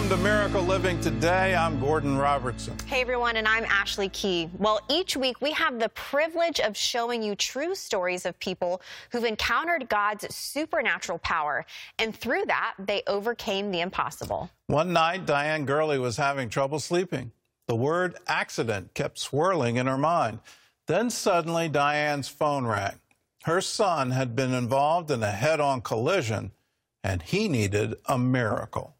Welcome to Miracle Living Today. I'm Gordon Robertson. Hey, everyone, and I'm Ashley Key. Well, each week we have the privilege of showing you true stories of people who've encountered God's supernatural power, and through that, they overcame the impossible. One night, Diane Gurley was having trouble sleeping. The word accident kept swirling in her mind. Then suddenly, Diane's phone rang. Her son had been involved in a head-on collision, and he needed a miracle.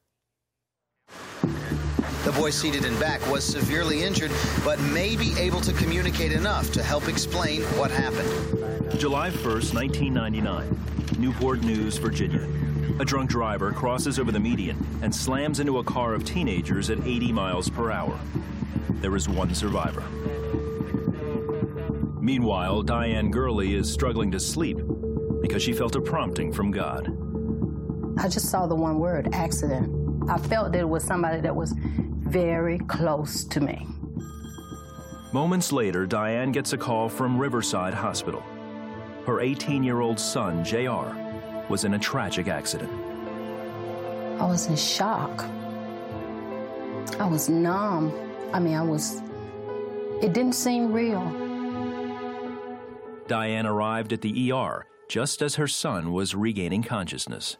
The boy seated in back was severely injured, but may be able to communicate enough to help explain what happened. July 1st, 1999, Newport News, Virginia. A drunk driver crosses over the median and slams into a car of teenagers at 80 miles per hour. There is one survivor. Meanwhile, Diane Gurley is struggling to sleep because she felt a prompting from God. I just saw the one word, accident. I felt that it was somebody that was very close to me. Moments later, Diane gets a call from Riverside Hospital. Her 18-year-old son, JR, was in a tragic accident. I was in shock. I was numb. It didn't seem real. Diane arrived at the ER just as her son was regaining consciousness.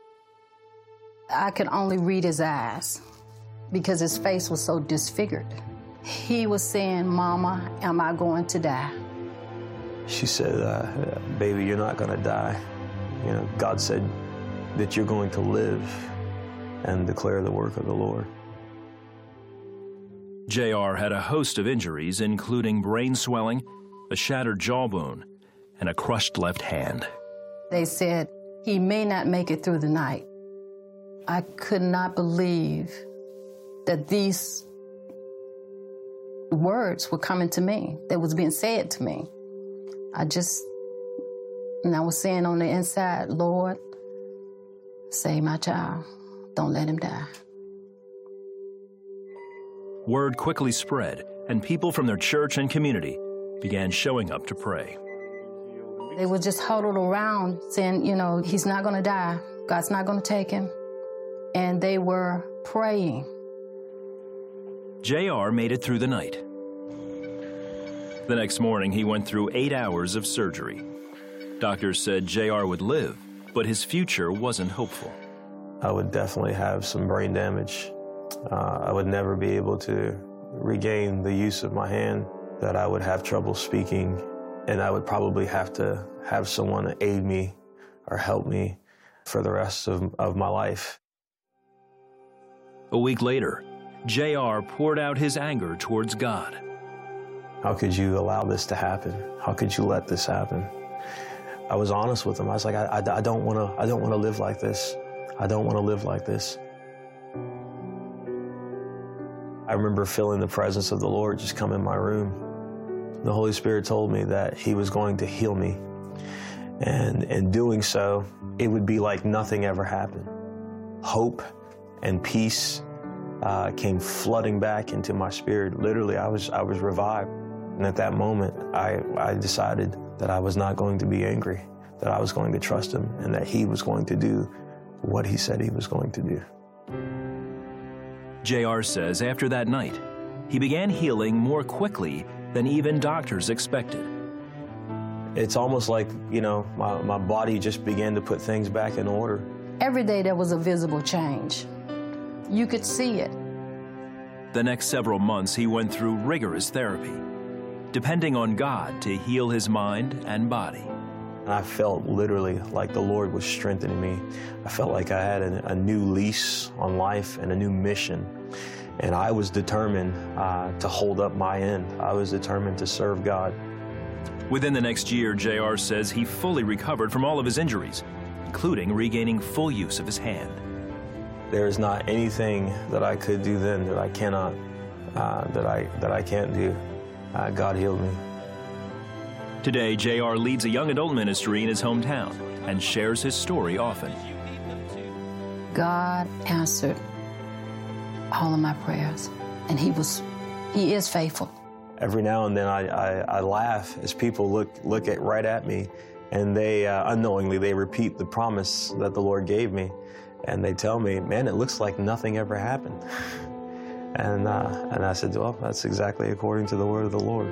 I could only read his eyes because his face was so disfigured. He was saying, "Mama, am I going to die?" She said, "Baby, you're not going to die. You know, God said that you're going to live and declare the work of the Lord." JR had a host of injuries, including brain swelling, a shattered jawbone, and a crushed left hand. They said he may not make it through the night. I could not believe that these words were coming to me, that was being said to me. I was saying on the inside, "Lord, save my child. Don't let him die." Word quickly spread, and people from their church and community began showing up to pray. They were just huddled around saying, he's not going to die. God's not going to take him. And they were praying. JR made it through the night. The next morning, he went through 8 hours of surgery. Doctors said JR would live, but his future wasn't hopeful. I would definitely have some brain damage. I would never be able to regain the use of my hand, that I would have trouble speaking, and I would probably have to have someone aid me or help me for the rest of my life. A week later, JR poured out his anger towards God. How could you allow this to happen? How could you let this happen? I was honest with him. I was like, I don't want to live like this. I don't want to live like this. I remember feeling the presence of the Lord just come in my room. The Holy Spirit told me that He was going to heal me. And in doing so, it would be like nothing ever happened. Hope and peace came flooding back into my spirit. Literally, I was revived. And at that moment, I decided that I was not going to be angry, that I was going to trust Him, and that He was going to do what He said He was going to do. JR says after that night, he began healing more quickly than even doctors expected. It's almost like, my body just began to put things back in order. Every day there was a visible change. You could see it. The next several months, he went through rigorous therapy, depending on God to heal his mind and body. And I felt literally like the Lord was strengthening me. I felt like I had a new lease on life and a new mission. And I was determined to hold up my end. I was determined to serve God. Within the next year, JR says he fully recovered from all of his injuries, including regaining full use of his hand. There is not anything that I could do then that I cannot, that I can't do. God healed me. Today, JR leads a young adult ministry in his hometown and shares his story often. God answered all of my prayers, and He is faithful. Every now and then I laugh as people look right at me, and they unknowingly they repeat the promise that the Lord gave me. And they tell me, man, it looks like nothing ever happened. And I said, well, that's exactly according to the word of the Lord.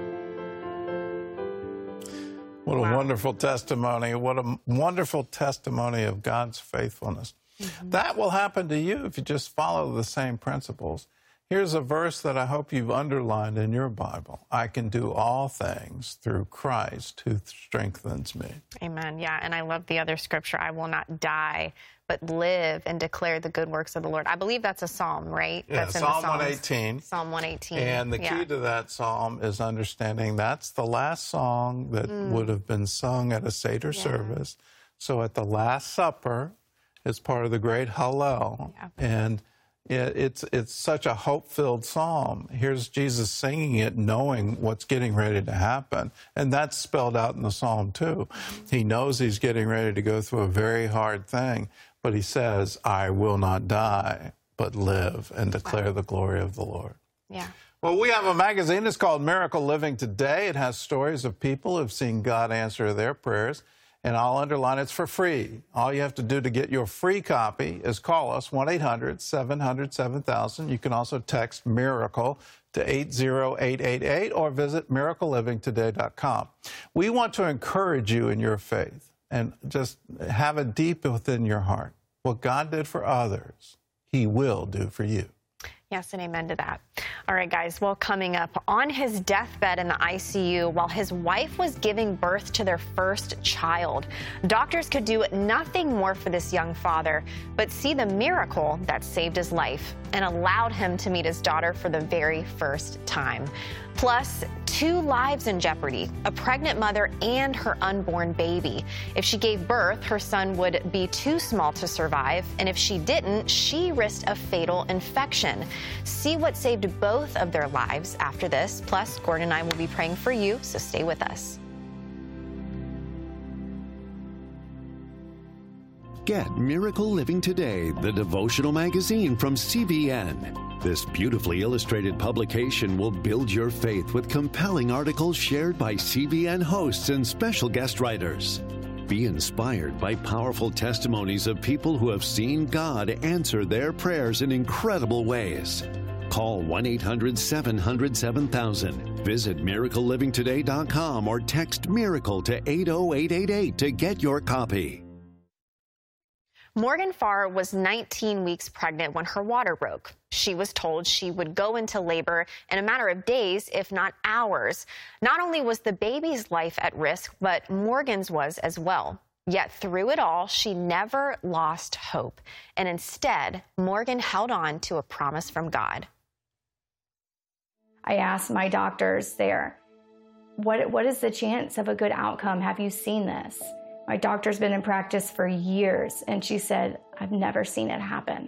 What a wonderful testimony. What a wonderful testimony of God's faithfulness. That will happen to you if you just follow the same principles. Here's a verse that I hope you've underlined in your Bible. I can do all things through Christ who strengthens me. Amen. Yeah, and I love the other scripture, I will not die, but live and declare the good works of the Lord. I believe that's a psalm, right? Yeah, that's in Psalm the Psalms. 118. Psalm 118. And the key to that psalm is understanding that's the last song that would have been sung at a Seder service. So at the Last Supper, it's part of the great Hallel. Yeah. And it's such a hope-filled psalm. Here's Jesus singing it, knowing what's getting ready to happen. And that's spelled out in the psalm, too. He knows he's getting ready to go through a very hard thing, but he says, I will not die, but live and declare the glory of the Lord. Yeah. Well, we have a magazine. It's called Miracle Living Today. It has stories of people who've seen God answer their prayers. And I'll underline it's for free. All you have to do to get your free copy is call us, 1-800-700-7000. You can also text MIRACLE to 80888 or visit miraclelivingtoday.com. We want to encourage you in your faith and just have it deep within your heart. What God did for others, He will do for you. Yes, and amen to that. All right, guys, well, coming up, on his deathbed in the ICU while his wife was giving birth to their first child, doctors could do nothing more for this young father but see the miracle that saved his life and allowed him to meet his daughter for the very first time. Plus, 2 lives in jeopardy, a pregnant mother and her unborn baby. If she gave birth, her son would be too small to survive, and if she didn't, she risked a fatal infection. See what saved both of their lives after this. Plus, Gordon and I will be praying for you, so stay with us. Get Miracle Living Today, the devotional magazine from CBN. This beautifully illustrated publication will build your faith with compelling articles shared by CBN hosts and special guest writers. Be inspired by powerful testimonies of people who have seen God answer their prayers in incredible ways. Call 1-800-700-7000. Visit miraclelivingtoday.com or text MIRACLE to 80888 to get your copy. Morgan Farr was 19 weeks pregnant when her water broke. She was told she would go into labor in a matter of days, if not hours. Not only was the baby's life at risk, but Morgan's was as well. Yet through it all, she never lost hope. And instead, Morgan held on to a promise from God. I asked my doctors there, what is the chance of a good outcome? Have you seen this? My doctor's been in practice for years, and she said, I've never seen it happen.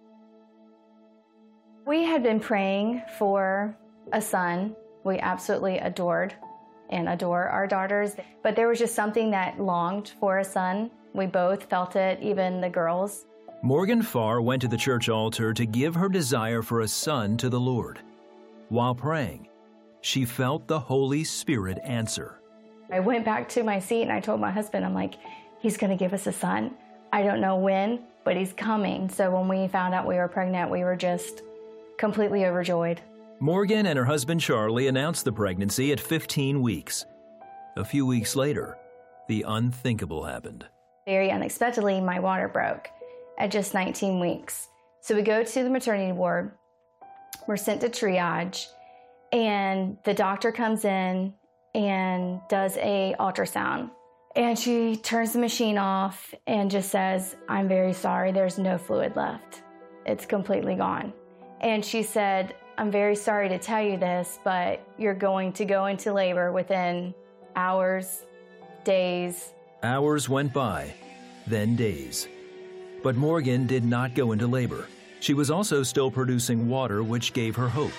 We had been praying for a son we absolutely adored and adore our daughters, but there was just something that longed for a son. We both felt it, even the girls. Morgan Farr went to the church altar to give her desire for a son to the Lord. While praying, she felt the Holy Spirit answer. I went back to my seat and I told my husband, I'm like, he's going to give us a son. I don't know when, but he's coming. So when we found out we were pregnant, we were just completely overjoyed. Morgan and her husband Charlie announced the pregnancy at 15 weeks. A few weeks later, the unthinkable happened. Very unexpectedly, my water broke at just 19 weeks. So we go to the maternity ward. We're sent to triage, and the doctor comes in and does a ultrasound. And she turns the machine off and just says, I'm very sorry, there's no fluid left. It's completely gone. And she said, I'm very sorry to tell you this, but you're going to go into labor within hours, days. Hours went by, then days. But Morgan did not go into labor. She was also still producing water, which gave her hope.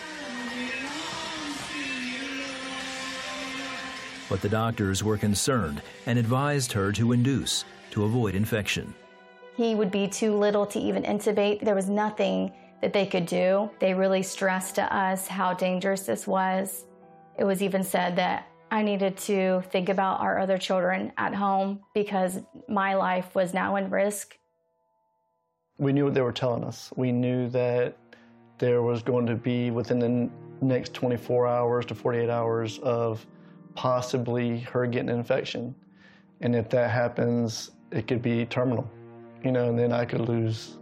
But the doctors were concerned and advised her to induce to avoid infection. He would be too little to even intubate. There was nothing that they could do. They really stressed to us how dangerous this was. It was even said that I needed to think about our other children at home because my life was now in risk. We knew what they were telling us. We knew that there was going to be, within the next 24 hours to 48 hours, of possibly her getting an infection. And if that happens, it could be terminal, and then I could lose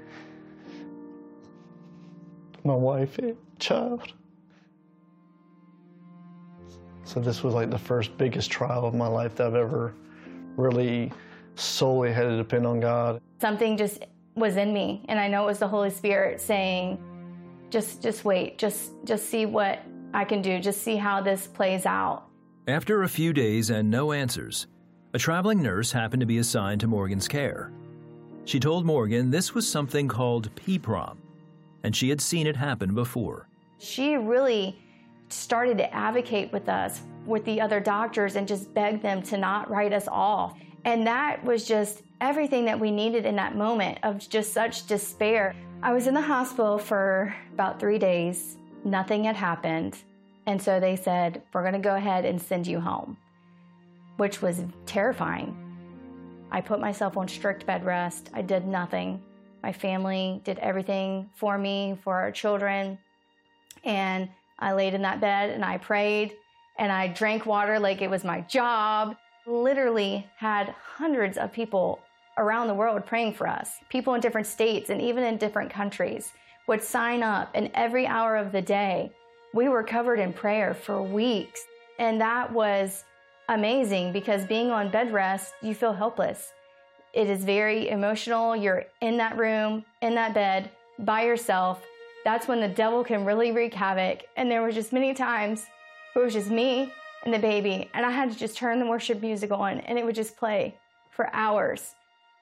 my wife and child. So this was like the first biggest trial of my life that I've ever really solely had to depend on God. Something just was in me, and I know it was the Holy Spirit saying, just wait, just see what I can do, just see how this plays out. After a few days and no answers, a traveling nurse happened to be assigned to Morgan's care. She told Morgan this was something called PPROM, and she had seen it happen before. She really started to advocate with us, with the other doctors, and just beg them to not write us off. And that was just everything that we needed in that moment of just such despair. I was in the hospital for about 3 days. Nothing had happened. And so they said, we're going to go ahead and send you home, which was terrifying. I put myself on strict bed rest. I did nothing. My family did everything for me, for our children. And I laid in that bed and I prayed and I drank water like it was my job. Literally had hundreds of people around the world praying for us. People in different states and even in different countries would sign up, and every hour of the day, we were covered in prayer for weeks. And that was amazing because being on bed rest, you feel helpless. It is very emotional. You're in that room, in that bed, by yourself. That's when the devil can really wreak havoc. And there were just many times where it was just me and the baby, and I had to just turn the worship music on, and it would just play for hours.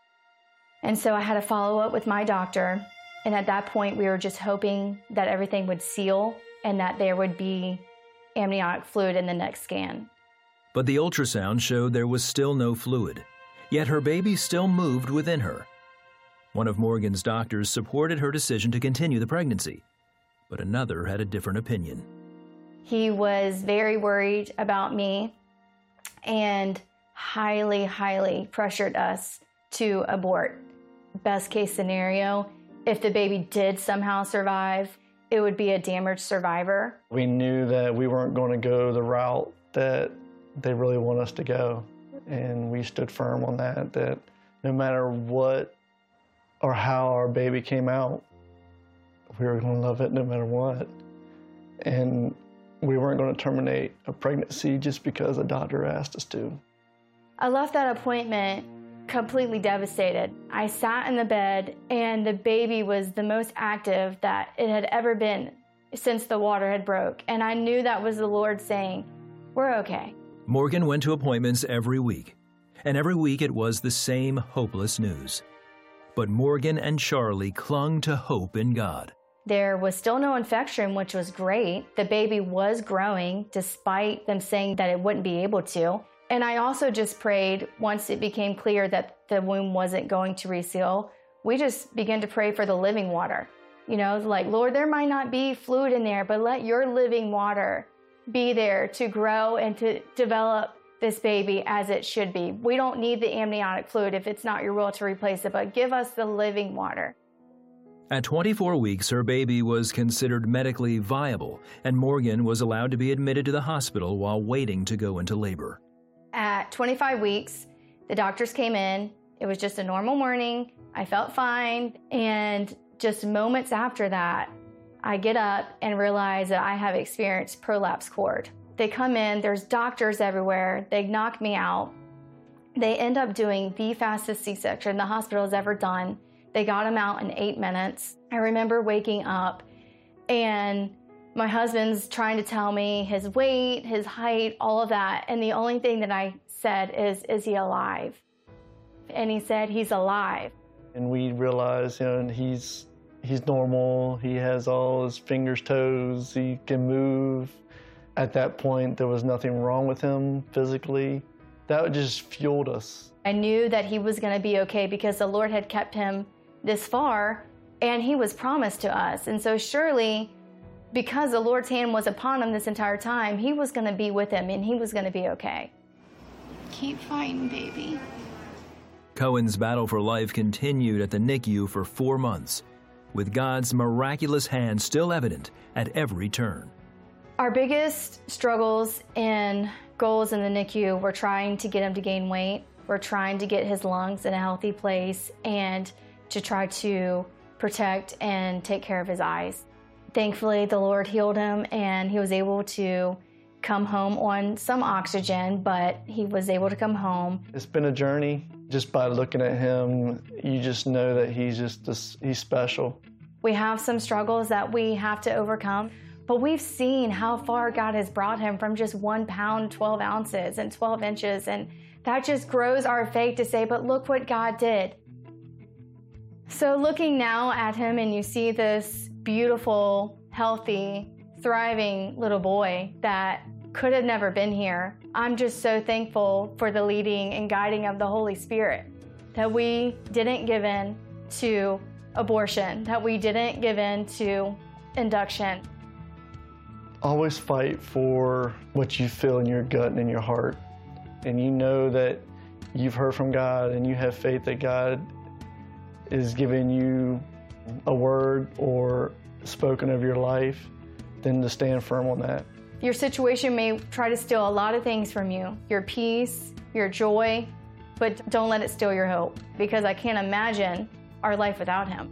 And so I had to follow up with my doctor, and at that point, we were just hoping that everything would seal and that there would be amniotic fluid in the next scan. But the ultrasound showed there was still no fluid, yet her baby still moved within her. One of Morgan's doctors supported her decision to continue the pregnancy, but another had a different opinion. He was very worried about me and highly, highly pressured us to abort. Best case scenario, if the baby did somehow survive, it would be a damaged survivor. We knew that we weren't going to go the route that they really want us to go. And we stood firm on that no matter what or how our baby came out, we were going to love it no matter what. And we weren't going to terminate a pregnancy just because a doctor asked us to. I left that appointment completely devastated. I sat in the bed, and the baby was the most active that it had ever been since the water had broke. And I knew that was the Lord saying, we're okay. Morgan went to appointments every week, and every week it was the same hopeless news. But Morgan and Charlie clung to hope in God. There was still no infection, which was great. The baby was growing despite them saying that it wouldn't be able to. And I also just prayed once it became clear that the womb wasn't going to reseal, we just began to pray for the living water. Like, Lord, there might not be fluid in there, but let your living water be there to grow and to develop this baby as it should be. We don't need the amniotic fluid if it's not your will to replace it, but give us the living water. At 24 weeks, her baby was considered medically viable, and Morgan was allowed to be admitted to the hospital while waiting to go into labor. At 25 weeks, the doctors came in. It was just a normal morning. I felt fine. And just moments after that, I get up and realize that I have experienced prolapse cord. They come in, there's doctors everywhere. They knock me out. They end up doing the fastest C-section the hospital has ever done. They got him out in 8 minutes. I remember waking up and my husband's trying to tell me his weight, his height, all of that. And the only thing that I said is he alive? And he said, he's alive. And we realized, he's normal. He has all his fingers, toes. He can move. At that point, there was nothing wrong with him physically. That just fueled us. I knew that he was going to be okay because the Lord had kept him this far, and he was promised to us. And so surely, because the Lord's hand was upon him this entire time, he was going to be with him, and he was going to be okay. Keep fighting, baby. Cohen's battle for life continued at the NICU for 4 months, with God's miraculous hand still evident at every turn. Our biggest struggles and goals in the NICU were trying to get him to gain weight. We're trying to get his lungs in a healthy place and to try to protect and take care of his eyes. Thankfully, the Lord healed him and he was able to come home on some oxygen, but he was able to come home. It's been a journey. Just by looking at him, you just know that he's special. We have some struggles that we have to overcome, but we've seen how far God has brought him from just 1 pound, 12 ounces and 12 inches, and that just grows our faith to say, but look what God did. So looking now at him and you see this beautiful, healthy, thriving little boy that could have never been here, I'm just so thankful for the leading and guiding of the Holy Spirit, that we didn't give in to abortion, that we didn't give in to induction. Always fight for what you feel in your gut and in your heart. And you know that you've heard from God and you have faith that God is giving you a word or spoken of your life, then to stand firm on that. Your situation may try to steal a lot of things from you, your peace, your joy, but don't let it steal your hope, because I can't imagine our life without him.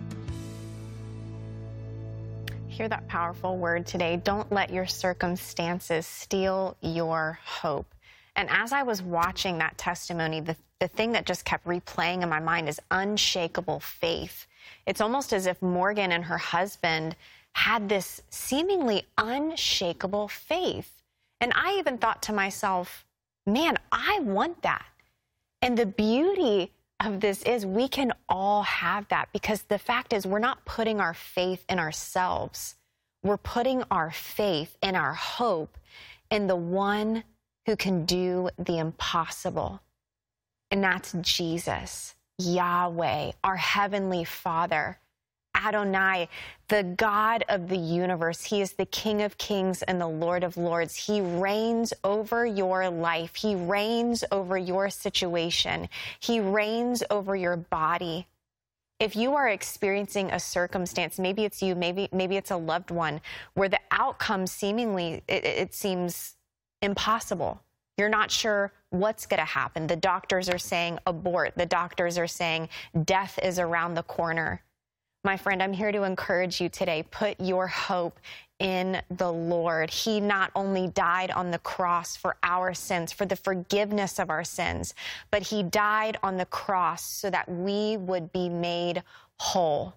Hear that powerful word today. Don't let your circumstances steal your hope. And as I was watching that testimony, the thing that just kept replaying in my mind is unshakable faith. It's almost as if Morgan and her husband had this seemingly unshakable faith. And I even thought to myself, man, I want that. And the beauty of this is we can all have that, because the fact is we're not putting our faith in ourselves. We're putting our faith and our hope in the one who can do the impossible. And that's Jesus, Yahweh, our Heavenly Father, Adonai, the God of the universe. He is the King of Kings and the Lord of Lords. He reigns over your life. He reigns over your situation. He reigns over your body. If you are experiencing a circumstance, maybe it's you, maybe it's a loved one, where the outcome seemingly, it seems impossible. You're not sure what's going to happen. The doctors are saying abort. The doctors are saying death is around the corner. My friend, I'm here to encourage you today. Put your hope in the Lord. He not only died on the cross for our sins, for the forgiveness of our sins, but he died on the cross so that we would be made whole.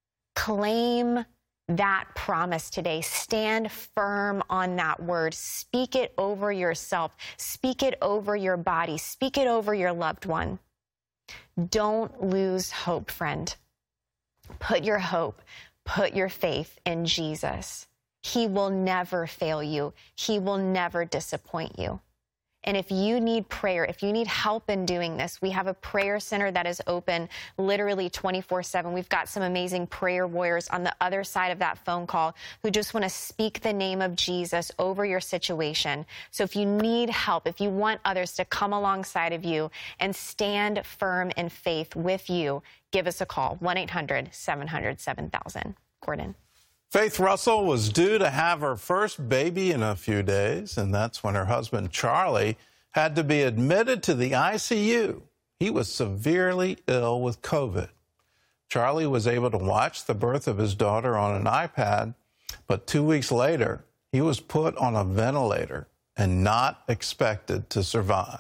Claim that promise today. Stand firm on that word. Speak it over yourself. Speak it over your body. Speak it over your loved one. Don't lose hope, friend. Put your hope, put your faith in Jesus. He will never fail you. He will never disappoint you. And if you need prayer, if you need help in doing this, we have a prayer center that is open literally 24/7. We've got some amazing prayer warriors on the other side of that phone call who just want to speak the name of Jesus over your situation. So if you need help, if you want others to come alongside of you and stand firm in faith with you, give us a call, 1-800-700-7000. Gordon. Faith Russell was due to have her first baby in a few days, and that's when her husband, Charlie, had to be admitted to the ICU. He was severely ill with COVID. Charlie was able to watch the birth of his daughter on an iPad, but 2 weeks later, he was put on a ventilator and not expected to survive.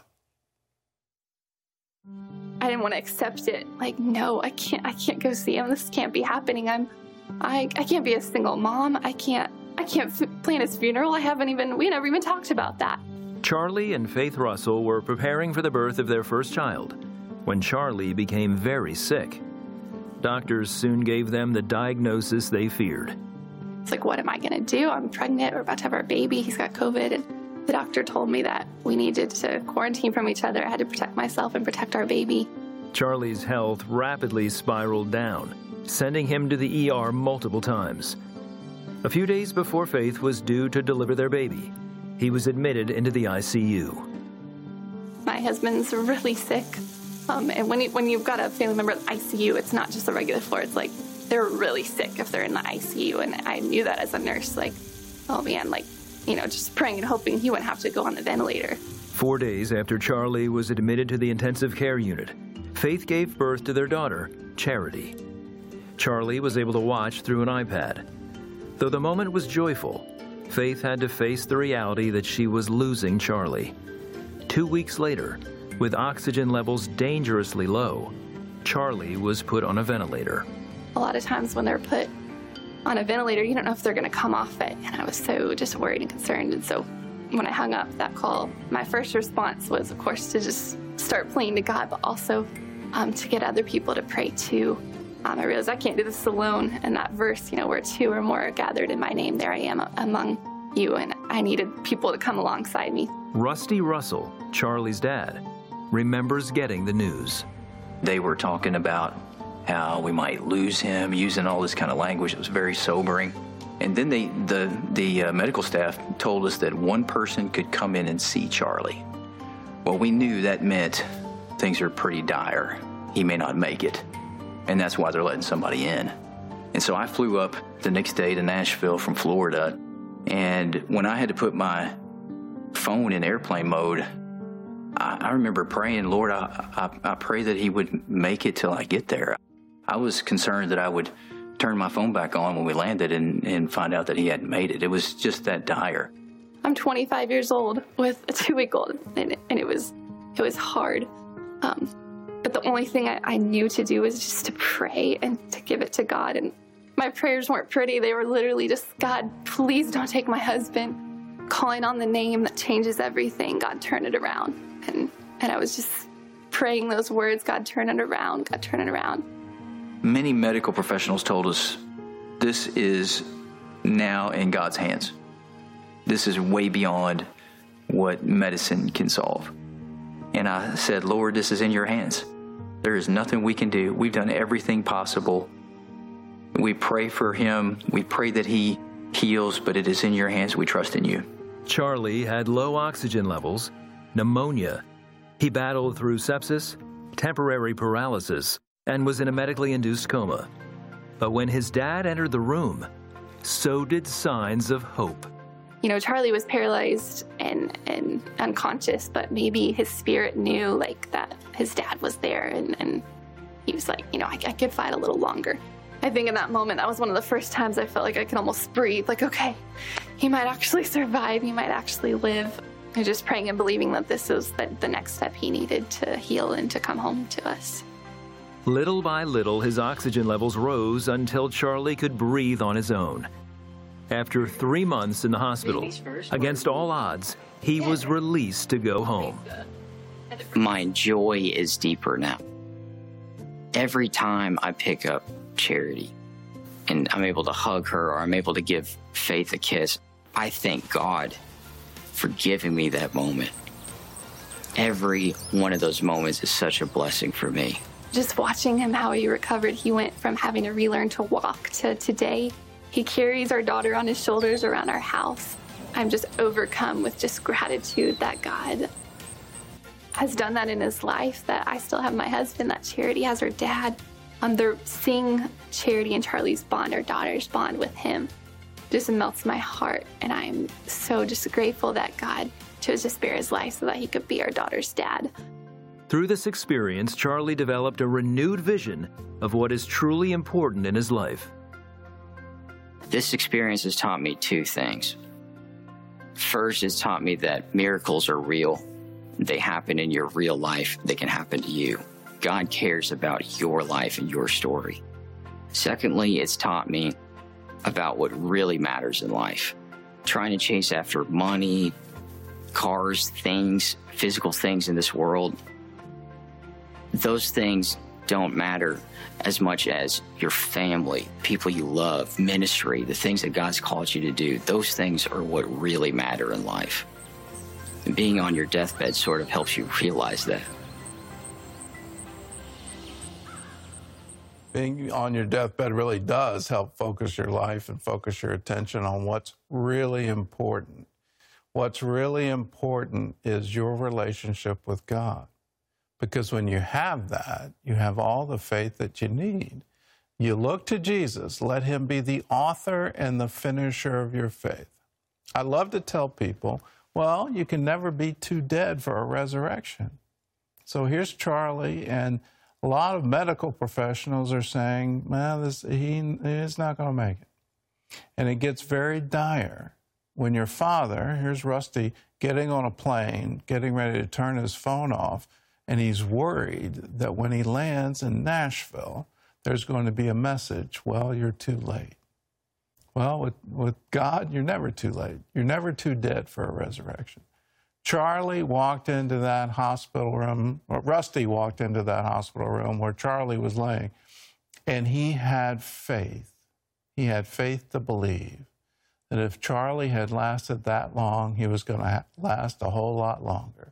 I didn't want to accept it. Like, no, I can't go see him. This can't be happening. I can't be a single mom. I can't plan his funeral. we never even talked about that. Charlie and Faith Russell were preparing for the birth of their first child when Charlie became very sick. Doctors soon gave them the diagnosis they feared. It's like, what am I going to do? I'm pregnant. We're about to have our baby. He's got COVID. And the doctor told me that we needed to quarantine from each other. I had to protect myself and protect our baby. Charlie's health rapidly spiraled down, sending him to the ER multiple times. A few days before Faith was due to deliver their baby, he was admitted into the ICU. My husband's really sick. And when you've got a family member in the ICU, it's not just a regular floor. It's like they're really sick if they're in the ICU. And I knew that as a nurse, like, oh man, like, just praying and hoping he wouldn't have to go on the ventilator. 4 days after Charlie was admitted to the intensive care unit, Faith gave birth to their daughter, Charity. Charlie was able to watch through an iPad. Though the moment was joyful, Faith had to face the reality that she was losing Charlie. 2 weeks later, with oxygen levels dangerously low, Charlie was put on a ventilator. A lot of times when they're put on a ventilator, you don't know if they're going to come off it. And I was so just worried and concerned. And so when I hung up that call, my first response was, of course, to just start praying to God, but also to get other people to pray too. I realized I can't do this alone. And that verse, where 2 or more are gathered in my name, there I am among you. And I needed people to come alongside me. Rusty Russell, Charlie's dad, remembers getting the news. They were talking about how we might lose him, using all this kind of language. It was very sobering. And then the medical staff told us that one person could come in and see Charlie. Well, we knew that meant things are pretty dire. He may not make it. And that's why they're letting somebody in. And so I flew up the next day to Nashville from Florida. And when I had to put my phone in airplane mode, I remember praying, Lord, I pray that he would make it till I get there. I was concerned that I would turn my phone back on when we landed and find out that he hadn't made it. It was just that dire. I'm 25 years old with a 2-week-old, and it was hard. But the only thing I knew to do was just to pray and to give it to God. And my prayers weren't pretty. They were literally just, God, please don't take my husband. Calling on the name that changes everything. God, turn it around. And I was just praying those words, God, turn it around. God, turn it around. Many medical professionals told us this is now in God's hands. This is way beyond what medicine can solve. And I said, Lord, this is in your hands. There is nothing we can do. We've done everything possible. We pray for him. We pray that he heals, but it is in your hands. We trust in you. Charlie had low oxygen levels, pneumonia. He battled through sepsis, temporary paralysis, and was in a medically induced coma. But when his dad entered the room, so did signs of hope. Charlie was paralyzed and unconscious, but maybe his spirit knew that his dad was there, and he was like, I could fight a little longer. I think in that moment, that was one of the first times I felt like I could almost breathe, like, okay, he might actually survive, he might actually live. I was just praying and believing that this was the next step he needed to heal and to come home to us. Little by little, his oxygen levels rose until Charlie could breathe on his own. After 3 months in the hospital, against all odds, he was released to go home. My joy is deeper now. Every time I pick up Charity and I'm able to hug her or I'm able to give Faith a kiss, I thank God for giving me that moment. Every one of those moments is such a blessing for me. Just watching him, how he recovered, he went from having to relearn to walk to today. He carries our daughter on his shoulders around our house. I'm just overcome with just gratitude that God has done that in his life, that I still have my husband, that Charity has her dad. They're seeing Charity and Charlie's bond, our daughter's bond with him, just melts my heart. And I'm so just grateful that God chose to spare his life so that he could be our daughter's dad. Through this experience, Charlie developed a renewed vision of what is truly important in his life. This experience has taught me 2 things. First, it's taught me that miracles are real. They happen in your real life. They can happen to you. God cares about your life and your story. Secondly, it's taught me about what really matters in life. Trying to chase after money, cars, things, physical things in this world, those things don't matter as much as your family, people you love, ministry, the things that God's called you to do. Those things are what really matter in life. And being on your deathbed sort of helps you realize that. Being on your deathbed really does help focus your life and focus your attention on what's really important. What's really important is your relationship with God. Because when you have that, you have all the faith that you need. You look to Jesus. Let him be the author and the finisher of your faith. I love to tell people, well, you can never be too dead for a resurrection. So here's Charlie, and a lot of medical professionals are saying, man, he's not going to make it. And it gets very dire when your father, here's Rusty, getting on a plane, getting ready to turn his phone off, and he's worried that when he lands in Nashville, there's going to be a message, well, you're too late. Well, with God, you're never too late. You're never too dead for a resurrection. Charlie walked into that hospital room, or Rusty walked into that hospital room where Charlie was laying, and he had faith. He had faith to believe that if Charlie had lasted that long, he was going to last a whole lot longer.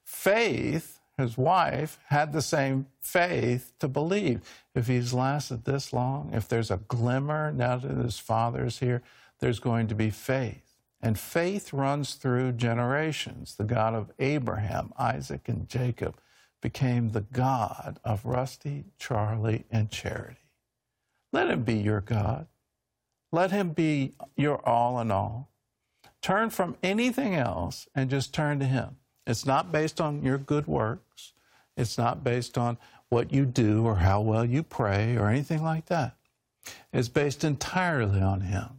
Faith, his wife, had the same faith to believe. If he's lasted this long, if there's a glimmer now that his father's here, there's going to be faith. And faith runs through generations. The God of Abraham, Isaac, and Jacob became the God of Rusty, Charlie, and Charity. Let him be your God. Let him be your all in all. Turn from anything else and just turn to him. It's not based on your good works. It's not based on what you do or how well you pray or anything like that. It's based entirely on him.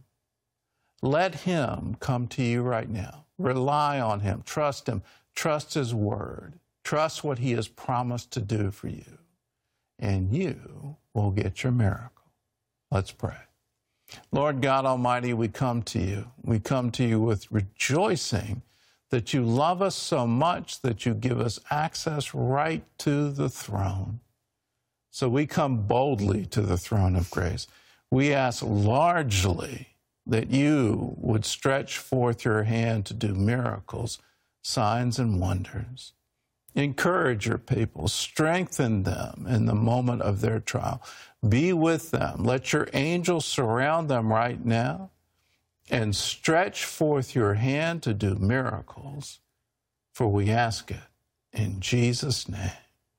Let him come to you right now. Rely on him. Trust him. Trust his word. Trust what he has promised to do for you. And you will get your miracle. Let's pray. Lord God Almighty, we come to you. We come to you with rejoicing that you love us so much that you give us access right to the throne. So we come boldly to the throne of grace. We ask largely that you would stretch forth your hand to do miracles, signs, and wonders. Encourage your people. Strengthen them in the moment of their trial. Be with them. Let your angels surround them right now and stretch forth your hand to do miracles, for we ask it in Jesus' name.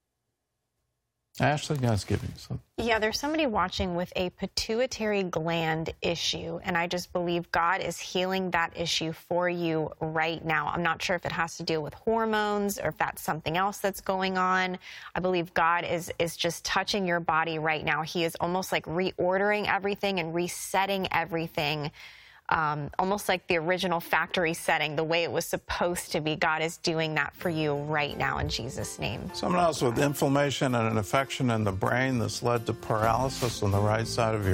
Ashley, God's giving you something. Yeah, there's somebody watching with a pituitary gland issue, and I just believe God is healing that issue for you right now. I'm not sure if it has to do with hormones or if that's something else that's going on. I believe God is just touching your body right now. He is almost like reordering everything and resetting everything. Almost like the original factory setting, the way it was supposed to be. God is doing that for you right now in Jesus' name. Someone else with inflammation and an infection in the brain that's led to paralysis on the right side of your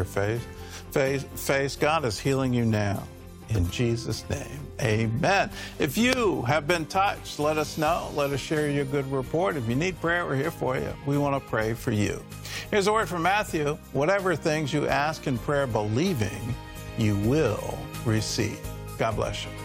face. God is healing you now in Jesus' name. Amen. If you have been touched, let us know. Let us share your good report. If you need prayer, we're here for you. We want to pray for you. Here's a word from Matthew. Whatever things you ask in prayer, believing, you will receive. God bless you.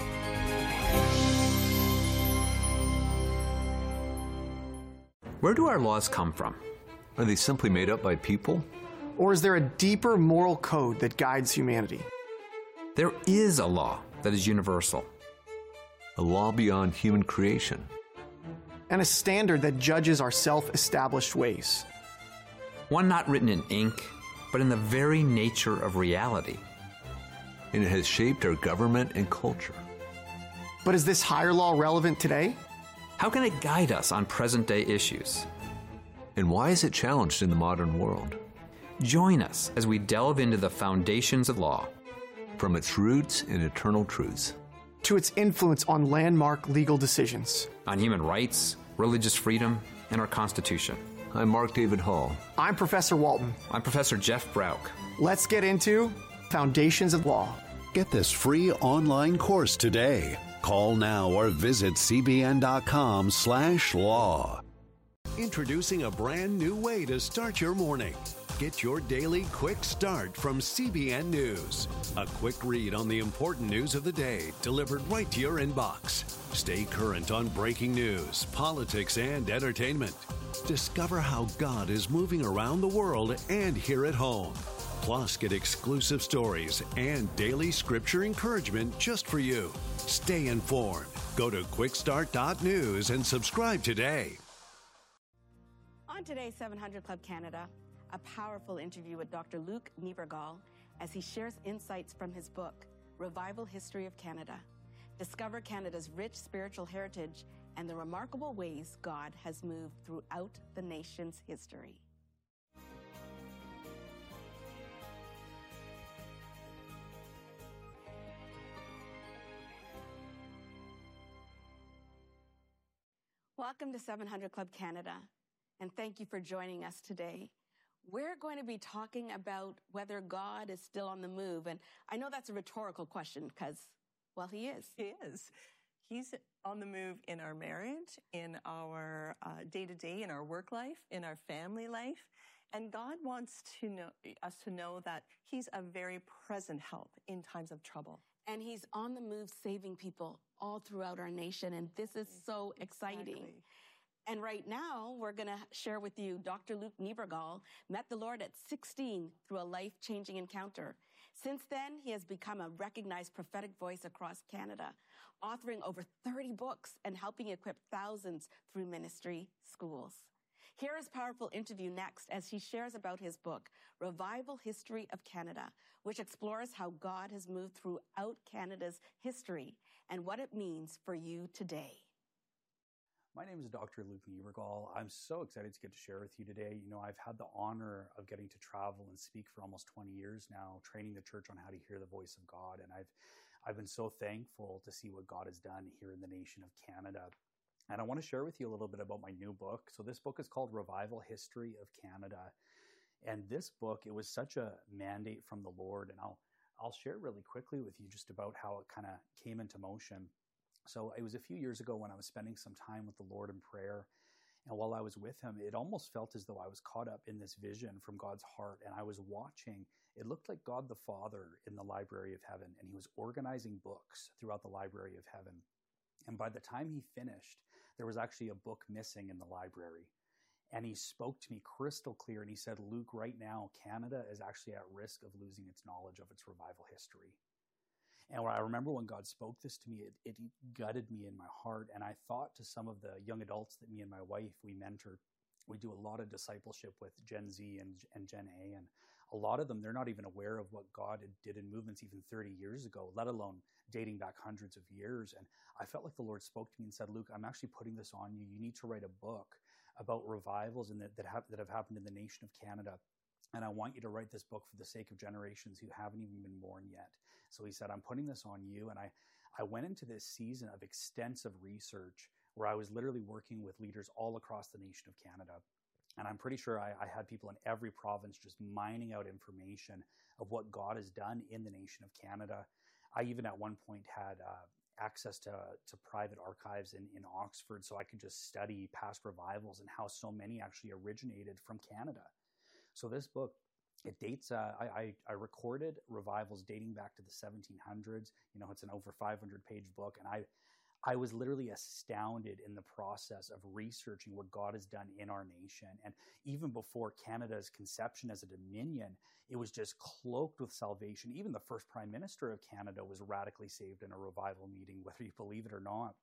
Where do our laws come from? Are they simply made up by people? Or is there a deeper moral code that guides humanity? There is a law that is universal. A law beyond human creation. And a standard that judges our self-established ways. One not written in ink, but in the very nature of reality. And it has shaped our government and culture. But is this higher law relevant today? How can it guide us on present-day issues? And why is it challenged in the modern world? Join us as we delve into the foundations of law. From its roots and eternal truths. To its influence on landmark legal decisions. On human rights, religious freedom, and our Constitution. I'm Mark David Hall. I'm Professor Walton. I'm Professor Jeff Brauch. Let's get into Foundations of Law. Get this free online course today. Call now or visit cbn.com/law. Introducing a brand new way to start your morning. Get your daily quick start from CBN News. A quick read on the important news of the day delivered right to your inbox. Stay current on breaking news, politics, and entertainment. Discover how God is moving around the world and here at home. Plus, get exclusive stories and daily scripture encouragement just for you. Stay informed. Go to quickstart.news and subscribe today. On today's 700 Club Canada, a powerful interview with Dr. Luc Niebergall as he shares insights from his book, Revival History of Canada. Discover Canada's rich spiritual heritage and the remarkable ways God has moved throughout the nation's history. Welcome to 700 Club Canada, and thank you for joining us today. We're going to be talking about whether God is still on the move, and I know that's a rhetorical question because, well, he is. He is. He's on the move in our marriage, in our day-to-day, in our work life, in our family life, and God wants us to know that he's a very present help in times of trouble. And he's on the move saving people all throughout our nation, and this is so exciting. Exactly. And right now, we're going to share with you Dr. Luc Niebergall met the Lord at 16 through a life-changing encounter. Since then, he has become a recognized prophetic voice across Canada, authoring over 30 books and helping equip thousands through ministry schools. Here is a powerful interview next as he shares about his book, Revival History of Canada, which explores how God has moved throughout Canada's history and what it means for you today. My name is Dr. Luc Niebergall. I'm so excited to get to share with you today. You know, I've had the honor of getting to travel and speak for almost 20 years now, training the church on how to hear the voice of God. And I've been so thankful to see what God has done here in the nation of Canada. And I want to share with you a little bit about my new book. So this book is called Revival History of Canada. And this book, it was such a mandate from the Lord. And I'll share really quickly with you just about how it kind of came into motion. So it was a few years ago when I was spending some time with the Lord in prayer. And while I was with him, it almost felt as though I was caught up in this vision from God's heart. And I was watching, it looked like God the Father in the Library of Heaven. And he was organizing books throughout the Library of Heaven. And by the time he finished, there was actually a book missing in the library. And he spoke to me crystal clear and he said, Luke, right now, Canada is actually at risk of losing its knowledge of its revival history. And I remember when God spoke this to me, it gutted me in my heart. And I thought to some of the young adults that me and my wife, we mentor, we do a lot of discipleship with Gen Z and Gen A. And a lot of them, they're not even aware of what God did in movements even 30 years ago, let alone dating back hundreds of years. And I felt like the Lord spoke to me and said, Luke, I'm actually putting this on you. You need to write a book about revivals that have happened in the nation of Canada. And I want you to write this book for the sake of generations who haven't even been born yet. So he said, I'm putting this on you. And I went into this season of extensive research where I was literally working with leaders all across the nation of Canada. And I'm pretty sure I had people in every province just mining out information of what God has done in the nation of Canada. I even at one point had access to private archives in Oxford so I could just study past revivals and how so many actually originated from Canada. So this book, it dates, I recorded revivals dating back to the 1700s. You know, it's an over 500-page book. And I was literally astounded in the process of researching what God has done in our nation. And even before Canada's conception as a dominion, it was just cloaked with salvation. Even the first Prime Minister of Canada was radically saved in a revival meeting, whether you believe it or not.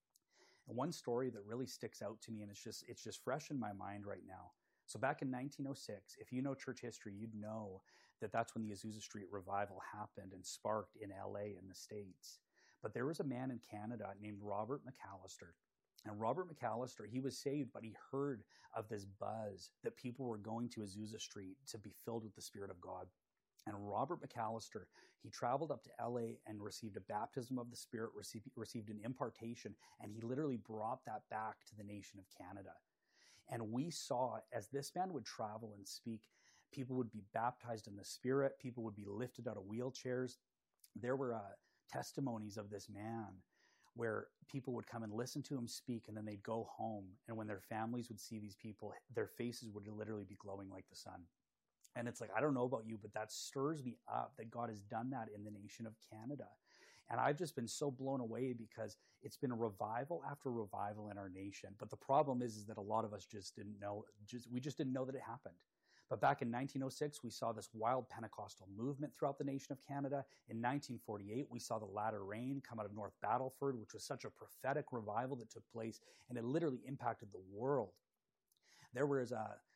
And one story that really sticks out to me, and it's just fresh in my mind right now. So back in 1906, if you know church history, you'd know that that's when the Azusa Street revival happened and sparked in LA in the States. But there was a man in Canada named Robert McAllister. And Robert McAllister, he was saved, but he heard of this buzz that people were going to Azusa Street to be filled with the Spirit of God. And Robert McAllister, he traveled up to LA and received a baptism of the Spirit, received an impartation, and he literally brought that back to the nation of Canada. And we saw, as this man would travel and speak, people would be baptized in the Spirit. People would be lifted out of wheelchairs. There were testimonies of this man where people would come and listen to him speak, and then they'd go home. And when their families would see these people, their faces would literally be glowing like the sun. And it's like, I don't know about you, but that stirs me up that God has done that in the nation of Canada. And I've just been so blown away because it's been a revival after revival in our nation. But the problem is that a lot of us just didn't know, we just didn't know that it happened. But back in 1906, we saw this wild Pentecostal movement throughout the nation of Canada. In 1948, we saw the latter rain come out of North Battleford, which was such a prophetic revival that took place, and it literally impacted the world. there was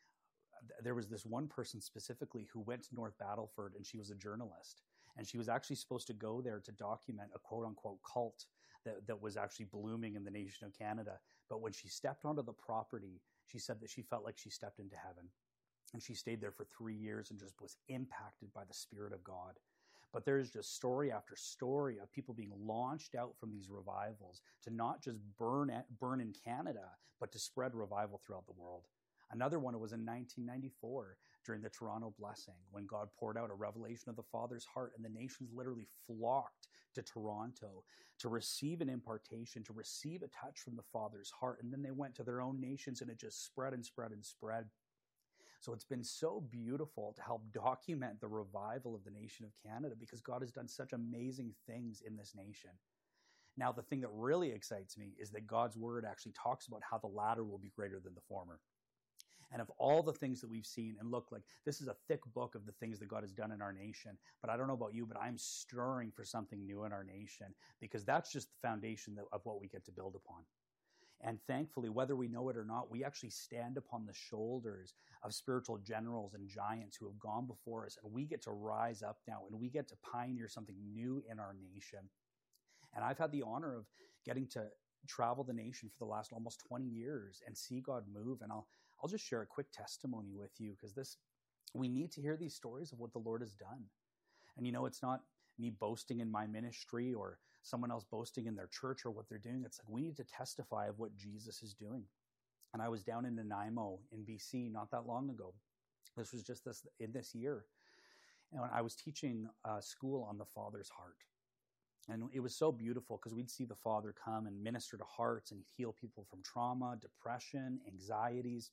this one person specifically who went to North Battleford, and she was a journalist. And she was actually supposed to go there to document a quote-unquote cult that was actually blooming in the nation of Canada. But when she stepped onto the property, she said that she felt like she stepped into heaven. And she stayed there for 3 years and just was impacted by the Spirit of God. But there's just story after story of people being launched out from these revivals to not just burn in Canada, but to spread revival throughout the world. Another one was in 1994 during the Toronto Blessing, when God poured out a revelation of the Father's heart, and the nations literally flocked to Toronto to receive an impartation, to receive a touch from the Father's heart. And then they went to their own nations, and it just spread and spread and spread. So it's been so beautiful to help document the revival of the nation of Canada, because God has done such amazing things in this nation. Now, the thing that really excites me is that God's word actually talks about how the latter will be greater than the former. And of all the things that we've seen, and look, like, this is a thick book of the things that God has done in our nation. But I don't know about you, but I'm stirring for something new in our nation, because that's just the foundation of what we get to build upon. And thankfully, whether we know it or not, we actually stand upon the shoulders of spiritual generals and giants who have gone before us. And we get to rise up now, and we get to pioneer something new in our nation. And I've had the honor of getting to travel the nation for the last almost 20 years and see God move. And I'll just share a quick testimony with you, because we need to hear these stories of what the Lord has done. And it's not me boasting in my ministry or someone else boasting in their church or what they're doing. It's like we need to testify of what Jesus is doing. And I was down in Nanaimo in BC not that long ago. This was just this year. And I was teaching a school on the Father's heart. And it was so beautiful, because we'd see the Father come and minister to hearts, and he'd heal people from trauma, depression, anxieties.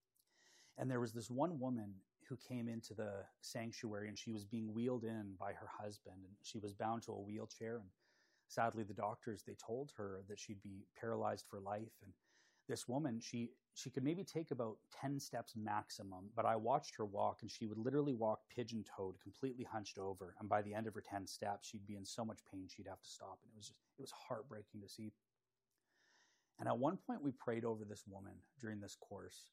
And there was this one woman who came into the sanctuary, and she was being wheeled in by her husband, and she was bound to a wheelchair. And sadly, the doctors, they told her that she'd be paralyzed for life. And this woman, she could maybe take about 10 steps maximum, but I watched her walk, and she would literally walk pigeon-toed, completely hunched over. And by the end of her 10 steps, she'd be in so much pain, she'd have to stop. And it was heartbreaking to see. And at one point, we prayed over this woman during this course.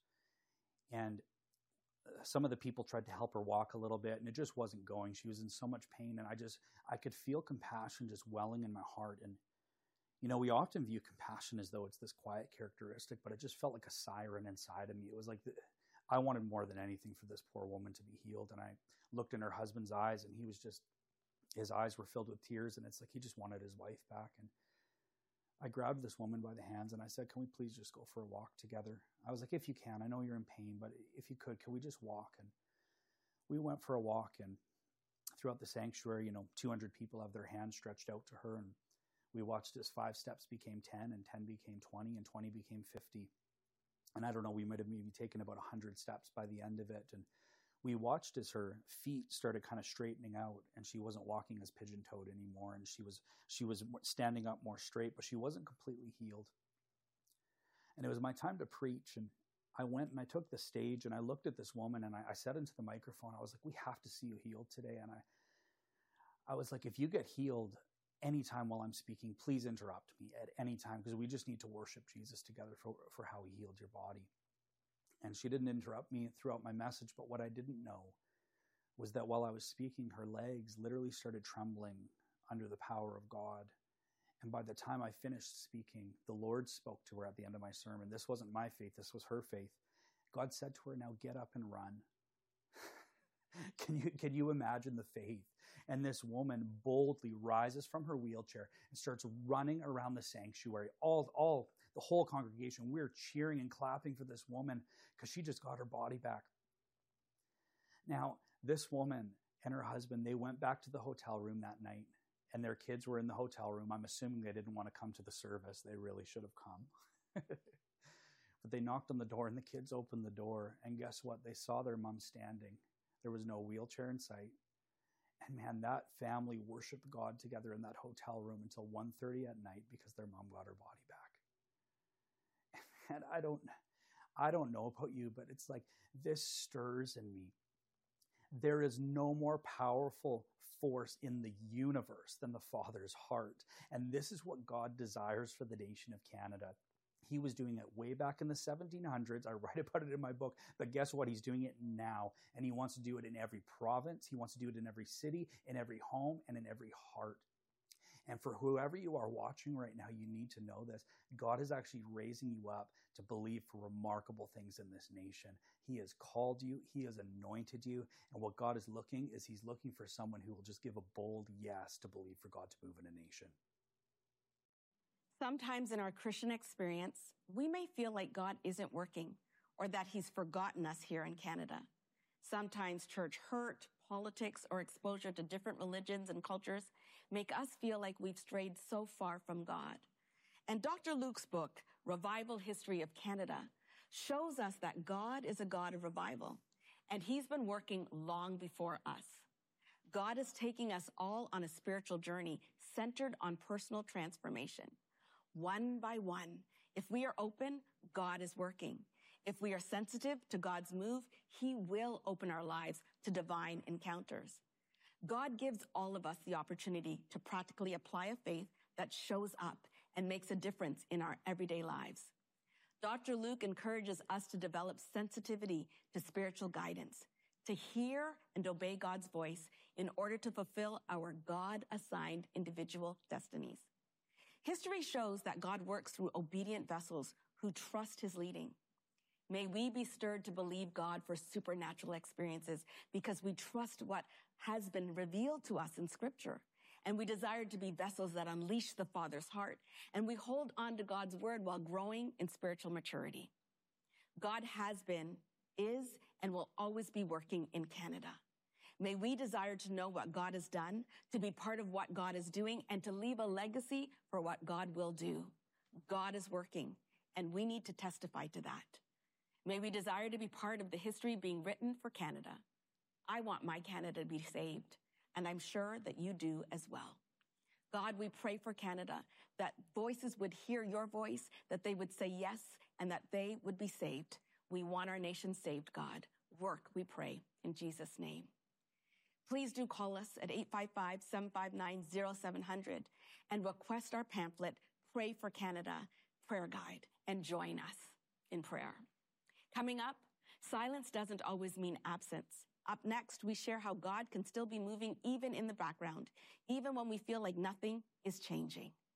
And some of the people tried to help her walk a little bit, and it just wasn't going. She was in so much pain, and I could feel compassion just welling in my heart. And we often view compassion as though it's this quiet characteristic, but it just felt like a siren inside of me. It was like I wanted more than anything for this poor woman to be healed. And I looked in her husband's eyes, and his eyes were filled with tears, and it's like he just wanted his wife back. And I grabbed this woman by the hands, and I said, "Can we please just go for a walk together?" I was like, "If you can, I know you're in pain, but if you could, can we just walk?" And we went for a walk, and throughout the sanctuary, 200 people have their hands stretched out to her, and we watched as 5 steps became 10, and 10 became 20, and 20 became 50. And I don't know, we might have maybe taken about 100 steps by the end of it. And we watched as her feet started kind of straightening out, and she wasn't walking as pigeon-toed anymore, and she was standing up more straight, but she wasn't completely healed. And it was my time to preach, and I went and I took the stage, and I looked at this woman, and I said into the microphone, I was like, "We have to see you healed today." And I was like, "If you get healed anytime while I'm speaking, please interrupt me at any time, because we just need to worship Jesus together for how he healed your body." And she didn't interrupt me throughout my message, but what I didn't know was that while I was speaking, her legs literally started trembling under the power of God. And by the time I finished speaking, the Lord spoke to her at the end of my sermon. This wasn't my faith, this was her faith. God said to her, "Now get up and run." Can you imagine the faith? And this woman boldly rises from her wheelchair and starts running around the sanctuary. The whole congregation, we're cheering and clapping for this woman because she just got her body back. Now, this woman and her husband, they went back to the hotel room that night, and their kids were in the hotel room. I'm assuming they didn't want to come to the service. They really should have come. But they knocked on the door, and the kids opened the door, and guess what? They saw their mom standing. There was no wheelchair in sight. And man, that family worshiped God together in that hotel room until 1:30 at night because their mom got her body back. And I don't know about you, but it's like this stirs in me. There is no more powerful force in the universe than the Father's heart. And this is what God desires for the nation of Canada. He was doing it way back in the 1700s. I write about it in my book, but guess what? He's doing it now, and he wants to do it in every province. He wants to do it in every city, in every home, and in every heart. And for whoever you are watching right now, you need to know this. God is actually raising you up to believe for remarkable things in this nation. He has called you. He has anointed you. And what God is looking is he's looking for someone who will just give a bold yes to believe for God to move in a nation. Sometimes in our Christian experience, we may feel like God isn't working or that he's forgotten us here in Canada. Sometimes church hurt, politics, or exposure to different religions and cultures make us feel like we've strayed so far from God. And Dr. Luke's book, Revival History of Canada, shows us that God is a God of revival, and he's been working long before us. God is taking us all on a spiritual journey centered on personal transformation. One by one, if we are open, God is working. If we are sensitive to God's move, he will open our lives to divine encounters. God gives all of us the opportunity to practically apply a faith that shows up and makes a difference in our everyday lives. Dr. Luke encourages us to develop sensitivity to spiritual guidance, to hear and obey God's voice in order to fulfill our God-assigned individual destinies. History shows that God works through obedient vessels who trust his leading. May we be stirred to believe God for supernatural experiences because we trust what has been revealed to us in Scripture. And we desire to be vessels that unleash the Father's heart. And we hold on to God's word while growing in spiritual maturity. God has been, is, and will always be working in Canada. May we desire to know what God has done, to be part of what God is doing, and to leave a legacy for what God will do. God is working, and we need to testify to that. May we desire to be part of the history being written for Canada. I want my Canada to be saved, and I'm sure that you do as well. God, we pray for Canada, that voices would hear your voice, that they would say yes, and that they would be saved. We want our nation saved, God. Work, we pray, in Jesus' name. Please do call us at 855-759-0700 and request our pamphlet, Pray for Canada, Prayer Guide, and join us in prayer. Coming up, silence doesn't always mean absence. Up next, we share how God can still be moving even in the background, even when we feel like nothing is changing.